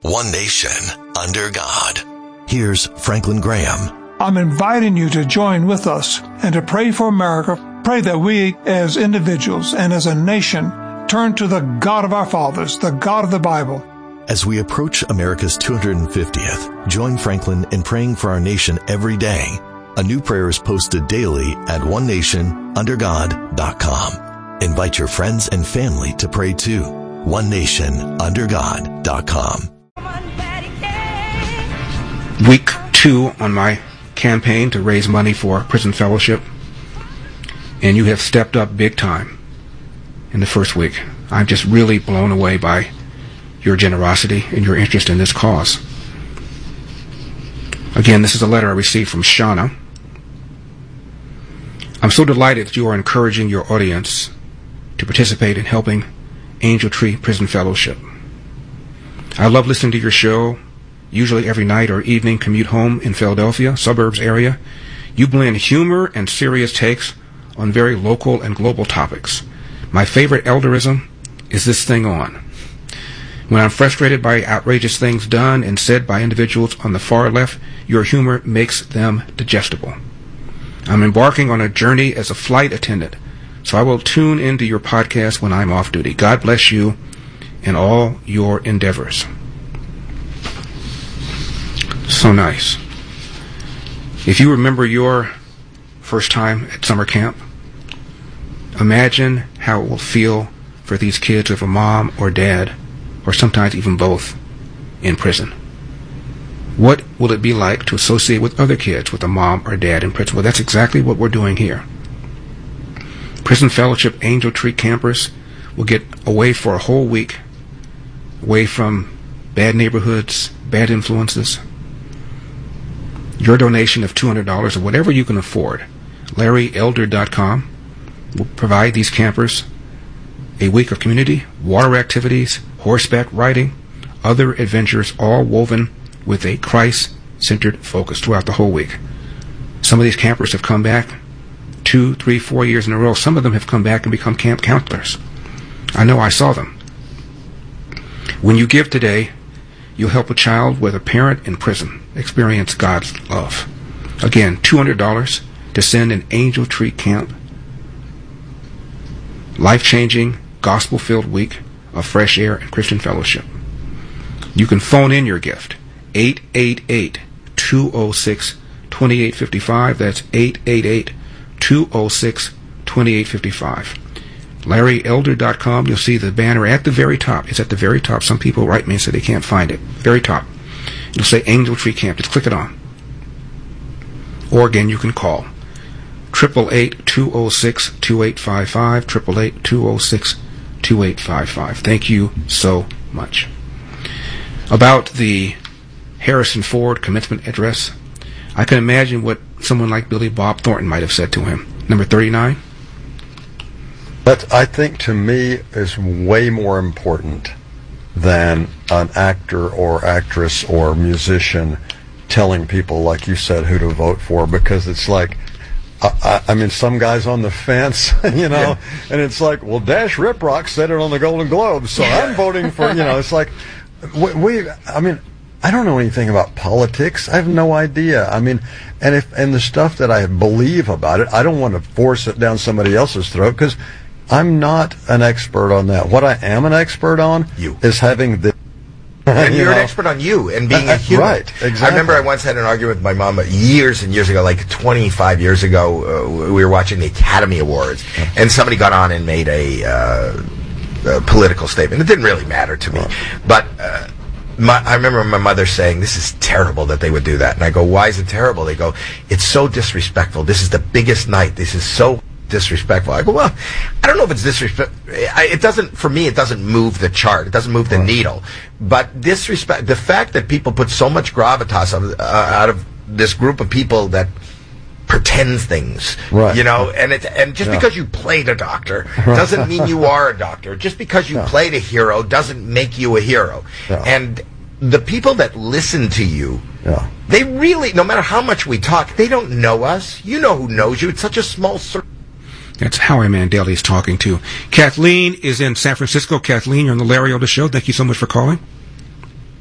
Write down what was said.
one nation, under God. Here's Franklin Graham. I'm inviting you to join with us and to pray for America. Pray that we as individuals and as a nation turn to the God of our fathers, the God of the Bible. As we approach America's 250th, join Franklin in praying for our nation every day. A new prayer is posted daily at onenationundergod.com. Invite your friends and family to pray too. onenationundergod.com. Week 2 on my campaign to raise money for Prison Fellowship, and you have stepped up big time in the first week. I'm just really blown away by your generosity and your interest in this cause. Again, this is a letter I received from Shauna. I'm so delighted that you are encouraging your audience to participate in helping Angel Tree Prison Fellowship. I love listening to your show, usually every night or evening commute home in Philadelphia, suburbs area. You blend humor and serious takes on very local and global topics. My favorite elderism is this thing on. When I'm frustrated by outrageous things done and said by individuals on the far left, your humor makes them digestible. I'm embarking on a journey as a flight attendant, so I will tune into your podcast when I'm off duty. God bless you in all your endeavors. So nice. If you remember your first time at summer camp, imagine how it will feel for these kids with a mom or dad, or sometimes even both, in prison. What will it be like to associate with other kids with a mom or dad in prison? Well, that's exactly what we're doing here. Prison Fellowship Angel Tree campers will get away for a whole week, away from bad neighborhoods, bad influences. Your donation of $200 or whatever you can afford, LarryElder.com, will provide these campers a week of community, water activities, horseback riding, other adventures, all woven with a Christ-centered focus throughout the whole week. Some of these campers have come back 2, 3, 4 years in a row. Some of them have come back and become camp counselors. I know, I saw them. When you give today, you'll help a child with a parent in prison experience God's love. Again, $200 to send an Angel Tree Camp. Life-changing, gospel-filled week of fresh air and Christian fellowship. You can phone in your gift. 888-206-2855. That's 888-206-2855. LarryElder.com. You'll see the banner at the very top. It's at the very top. Some people write me and say they can't find it. Very top. It'll say Angel Tree Camp. Just click it on. Or again, you can call 888-206-2855. 888-206-2855. Thank you so much. About the Harrison Ford commencement address, I can imagine what someone like Billy Bob Thornton might have said to him. Number 39. That, I think, to me, is way more important than an actor or actress or musician telling people, like you said, who to vote for, because it's like, I mean, some guy's on the fence, you know, yeah. And it's like, well, Dash Riprock said it on the Golden Globes, so I'm voting for, you know, it's like, I mean, I don't know anything about politics. I have no idea. I mean, and the stuff that I believe about it, I don't want to force it down somebody else's throat, because I'm not an expert on that. What I am an expert on is having the... And you're an expert on you and being a human. Right, exactly. I remember I once had an argument with my mom years and years ago, like 25 years ago. We were watching the Academy Awards, and somebody got on and made a political statement. It didn't really matter to me. But I remember my mother saying, "This is terrible that they would do that." And I go, "Why is it terrible?" They go, "It's so disrespectful. This is the biggest night. This is so disrespectful." I go, well, I don't know if it's disrespect. It doesn't, for me, it doesn't move the chart. It doesn't move the needle. But disrespect, the fact that people put so much gravitas out of this group of people that pretends things, you know, and just because you played a doctor doesn't mean you are a doctor. Just because you played a hero doesn't make you a hero. And the people that listen to you, they really, no matter how much we talk, they don't know us. You know who knows you. It's such a small circle. That's Howie Mandel he's talking to. Kathleen is in San Francisco. Kathleen, you're on the Larry Elder Show. Thank you so much for calling.